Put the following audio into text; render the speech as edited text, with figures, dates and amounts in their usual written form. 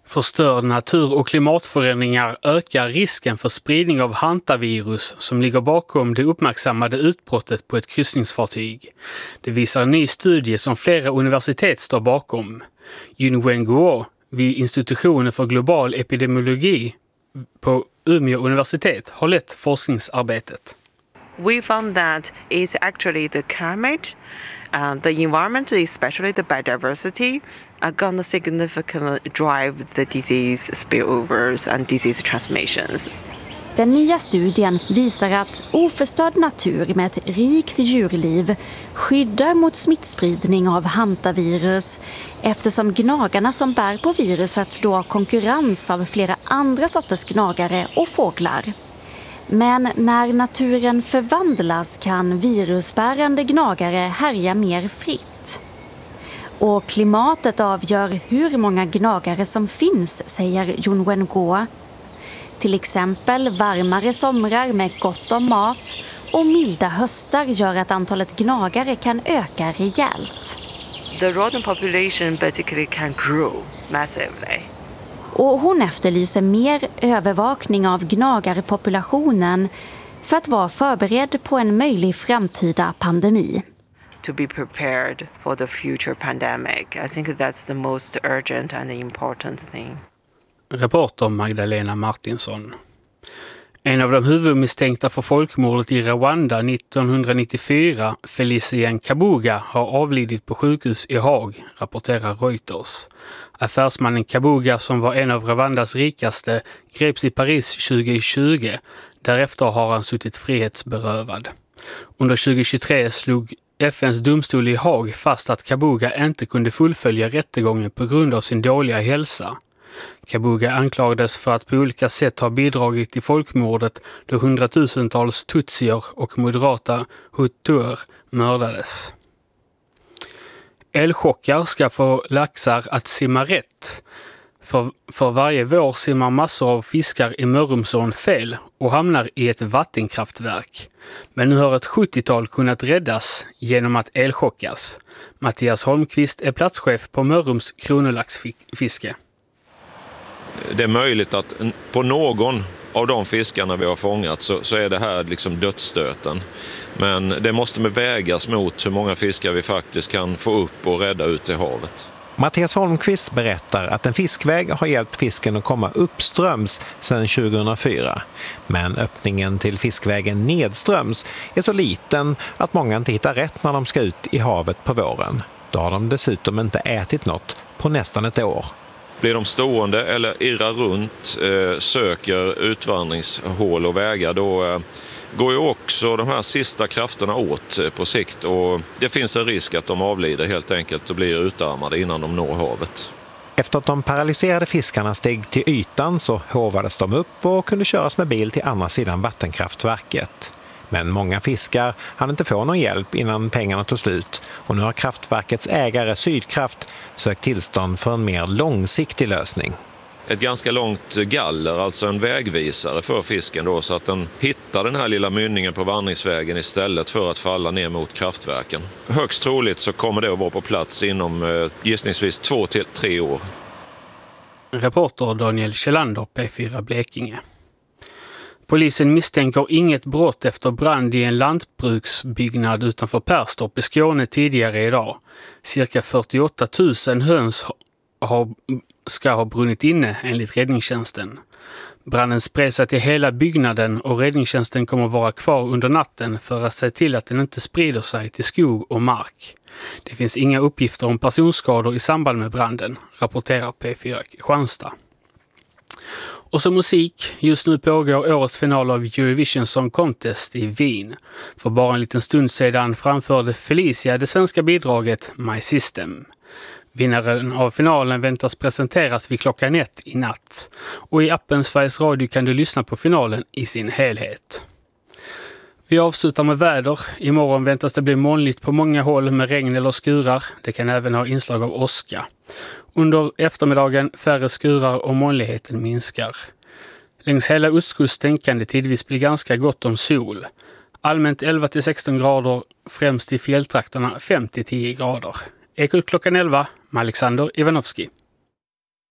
Förstörd natur och klimatförändringar ökar risken för spridning av hantavirus som ligger bakom det uppmärksammade utbrottet på ett kryssningsfartyg. Det visar en ny studie som flera universitet står bakom. Yunwen Guo vid institutionen för global epidemiologi på Umeå universitet har lett forskningsarbetet. We found that it's actually the climate, the environment, especially the biodiversity, are going to significantly drive the disease spillovers and disease transmissions. Den nya studien visar att oförstörd natur med ett rikt djurliv skyddar mot smittspridning av hantavirus eftersom gnagarna som bär på viruset då har konkurrens av flera andra sorters gnagare och fåglar. Men när naturen förvandlas kan virusbärande gnagare härja mer fritt. Och klimatet avgör hur många gnagare som finns, säger Yunwen Guo. Till exempel varmare somrar med gott om mat och milda höstar gör att antalet gnagare kan öka rejält. The rodent population basically can grow massively. Och hon efterlyser mer övervakning av gnagarpopulationen för att vara förberedd på en möjlig framtida pandemi. To be prepared for the future pandemic. I think that's the most urgent and important thing. Reporter Magdalena Martinsson. En av de huvudmisstänkta för folkmordet i Rwanda 1994, Felicien Kabuga, har avlidit på sjukhus i Haag, rapporterar Reuters. Affärsmannen Kabuga, som var en av Rwandas rikaste, greps i Paris 2020. Därefter har han suttit frihetsberövad. Under 2023 slog FNs domstol i Haag fast att Kabuga inte kunde fullfölja rättegången på grund av sin dåliga hälsa. Kabuga anklagades för att på olika sätt ha bidragit till folkmordet då hundratusentals tutsier och moderata hutuer mördades. Älgchockar ska få laxar att simma rätt. För varje vår simmar massor av fiskar i Mörrumsån fel och hamnar i ett vattenkraftverk. Men nu har ett 70-tal kunnat räddas genom att älgchockas. Mattias Holmqvist är platschef på Mörrums kronolaxfiske. Det är möjligt att på någon av de fiskarna vi har fångat så är det här liksom dödsstöten. Men det måste vägas mot hur många fiskar vi faktiskt kan få upp och rädda ut i havet. Mattias Holmqvist berättar att en fiskväg har hjälpt fisken att komma uppströms sedan 2004. Men öppningen till fiskvägen nedströms är så liten att många inte hittar rätt när de ska ut i havet på våren. Då har de dessutom inte ätit något på nästan ett år. Blir de stående eller irrar runt, söker utvandringshål och vägar, då går ju också de här sista krafterna åt på sikt. Och det finns en risk att de avlider helt enkelt och blir utarmade innan de når havet. Efter att de paralyserade fiskarna steg till ytan så hovades de upp och kunde köras med bil till andra sidan vattenkraftverket. Men många fiskar hann inte få någon hjälp innan pengarna tog slut och nu har kraftverkets ägare Sydkraft sökt tillstånd för en mer långsiktig lösning. Ett ganska långt galler, alltså en vägvisare för fisken då, så att den hittar den här lilla mynningen på vandringsvägen istället för att falla ner mot kraftverken. Högst troligt så kommer det att vara på plats inom gissningsvis 2 till 3 år. Reporter Daniel Kjellander, P4 Blekinge. Polisen misstänker inget brott efter brand i en lantbruksbyggnad utanför Perstorp i Skåne tidigare idag. Cirka 48 000 höns ska ha brunnit inne enligt räddningstjänsten. Branden spred sig till hela byggnaden och räddningstjänsten kommer vara kvar under natten för att se till att den inte sprider sig till skog och mark. Det finns inga uppgifter om personskador i samband med branden, rapporterar P4 Kristianstad. Och så musik. Just nu pågår årets final av Eurovision Song Contest i Wien. För bara en liten stund sedan framförde Felicia det svenska bidraget My System. Vinnaren av finalen väntas presenteras vid 1:00 i natt. Och i appen Sveriges Radio kan du lyssna på finalen i sin helhet. Vi avslutar med väder. Imorgon väntas det bli molnigt på många håll med regn eller skurar. Det kan även ha inslag av åska. Under eftermiddagen färre skurar och molnigheten minskar. Längs hela ostkusten kan det tidvis bli ganska gott om sol. Allmänt 11-16 grader, främst i fjälltrakterna 5-10 grader. Ekot 11, med Alexander Ivanovski.